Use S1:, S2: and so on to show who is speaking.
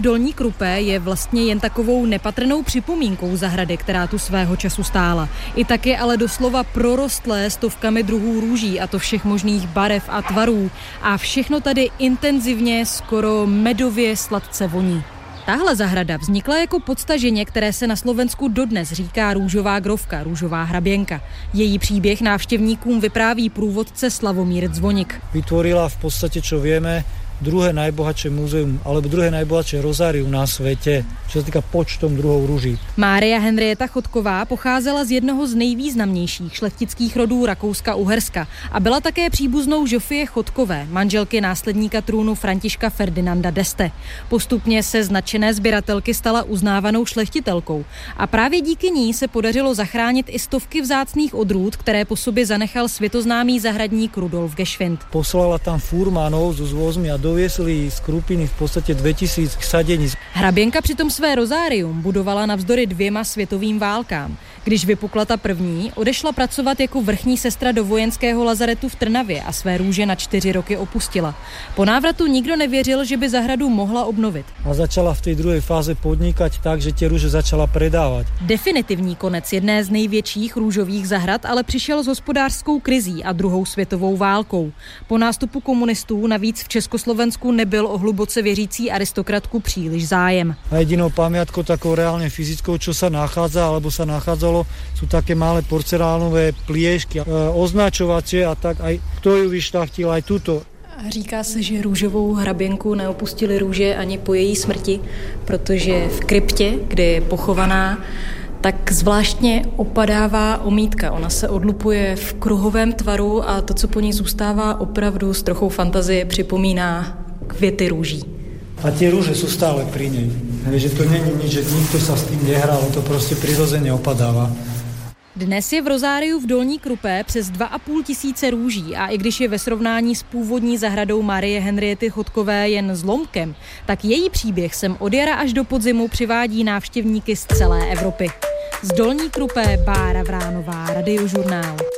S1: Dolní Krupé je vlastně jen takovou nepatrnou připomínkou zahrady, která tu svého času stála. I tak je ale doslova prorostlé stovkami druhů růží, a to všech možných barev a tvarů. A všechno tady intenzivně, skoro medově sladce voní. Tahle zahrada vznikla jako podstaženě, které se na Slovensku dodnes říká růžová grovka, růžová hraběnka. Její příběh návštěvníkům vypráví průvodce Slavomír Zvonik.
S2: Vytvorila v podstate, čo vieme, druhé najbohatšie múzeum, alebo druhé najbohatšie rozárium na svete, čo sa týka počtom druhov rúží.
S1: Mária Henrieta Chodková pocházela z jednoho z nejvýznamnějších šlechtických rodů Rakouska-Uherska a byla také příbuznou Žofie Chodkové, manželky následníka trůnu Františka Ferdinanda d'Este. Postupně se z nadšené sběratelky stala uznávanou šlechtitelkou a právě díky ní se podařilo zachránit i stovky vzácných odrůd, které po sobě zanechal světoznámý zahradník Rudolf Geschwind.
S2: Poslala tam furmanov so zvozmi a doviesli z Krupiny v podstate 2000 sadení.
S1: Hraběnka přitom své rozárium budovala navzdory 2 světovým válkám. Když vypukla ta první, odešla pracovat jako vrchní sestra do vojenského lazaretu v Trnavě a své růže na 4 roky opustila. Po návratu nikdo nevěřil, že by zahradu mohla obnovit.
S2: A začala v tej druhej fáze podnikať tak, že tie rúže začala predávať.
S1: Definitivní konec jedné z největších růžových zahrad ale přišel s hospodářskou krizí a druhou světovou válkou. Po nástupu komunistů navíc v Československu nebyl o hluboce věřící aristokratku příliš zájem.
S2: A jedinou pamiatkou takou reálne fyzickou, čo sa nachádza alebo sa nachádzalo, sú také malé porcelánové pliešky, označovacie a tak aj kto ju vyšľachtil aj túto.
S1: Říká se, že růžovou hraběnku neopustili růže ani po její smrti, protože v kryptě, kde je pochovaná, tak zvláštně opadává omítka. Ona se odlupuje v kruhovém tvaru a to, co po ní zůstává, opravdu s trochou fantazie připomíná květy růží.
S2: A tie rúže sú stále pri nej. Že to není nič, že nikto sa s tým nehral, to proste prirodzene opadáva.
S1: Dnes je v rozáriu v Dolní Krupé přes 2,5 tisíce růží a i když je ve srovnání s původní zahradou Márie Henriety Chodkové jen zlomkem, tak její příběh sem od jara až do podzimu přivádí návštěvníky z celé Evropy. Z Dolní Krupé Bára Vránová, Radiožurnál.